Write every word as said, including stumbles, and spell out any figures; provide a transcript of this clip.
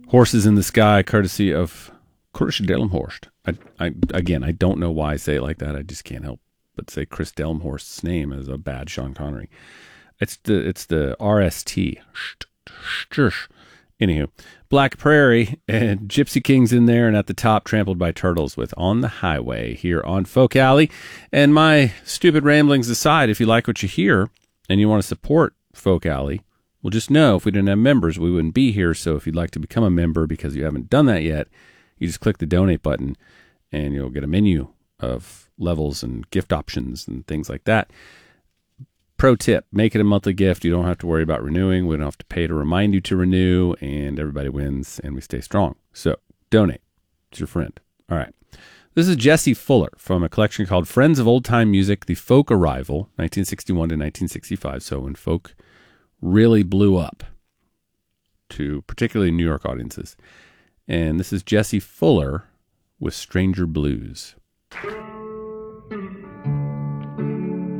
Horses in the Sky, courtesy of Chris Delmhorst. I, I, again, I don't know why I say it like that. I just can't help but say Chris Delmhorst's name as a bad Sean Connery. It's the it's the R S T. Anywho, Black Prairie and Gypsy King's in there, and at the top, Trampled by Turtles with On the Highway here on Folk Alley. And my stupid ramblings aside, if you like what you hear and you want to support Folk Alley, well, just know if we didn't have members, we wouldn't be here. So if you'd like to become a member because you haven't done that yet, you just click the donate button and you'll get a menu of levels and gift options and things like that. Pro tip, make it a monthly gift. You don't have to worry about renewing. We don't have to pay to remind you to renew, and everybody wins and we stay strong. So donate. It's your friend. All right. This is Jesse Fuller from a collection called Friends of Old Time Music, The Folk Arrival, nineteen sixty-one to nineteen sixty-five. So when folk really blew up to particularly New York audiences. And this is Jesse Fuller with Stranger Blues.